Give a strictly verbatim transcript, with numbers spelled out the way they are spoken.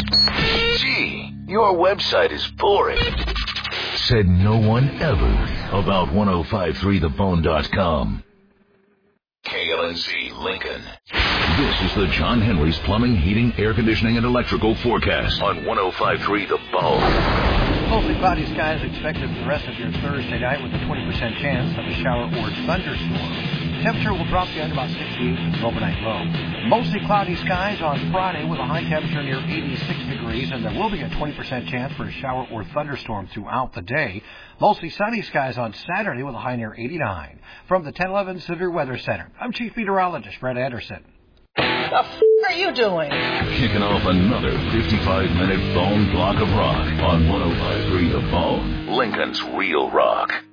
Gee, your website is boring. Said no one ever about ten fifty-three the phone dot com. K L N Z Lincoln. This is the John Henry's Plumbing, Heating, Air Conditioning, and Electrical forecast on ten fifty-three The Bone. Mostly cloudy skies expected for the rest of your Thursday night with a twenty percent chance of a shower or thunderstorm. Temperature will drop down to about sixty-eight with an overnight low. Mostly cloudy skies on Friday with a high temperature near eighty-six degrees, and there will be a twenty percent chance for a shower or thunderstorm throughout the day. Mostly sunny skies on Saturday with a high near eighty-nine. From the ten eleven Severe Weather Center, I'm Chief Meteorologist Brett Anderson. The f*** are you doing? Kicking off another fifty-five minute bone block of rock on ten fifty-three The Bone, Lincoln's Real Rock.